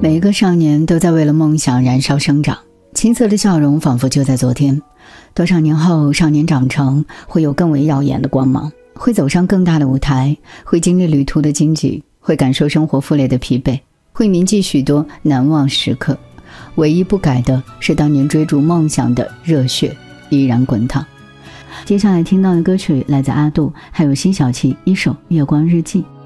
每一个少年都在为了梦想燃烧生长，青涩的笑容仿佛就在昨天。多少年后，少年长成，会有更为耀眼的光芒，会走上更大的舞台，会经历旅途的荆棘，会感受生活负累的疲惫，会铭记许多难忘时刻。唯一不改的是当年追逐梦想的热血依然滚烫。接下来听到的歌曲来自阿杜还有辛晓琪，一首《月光日记》。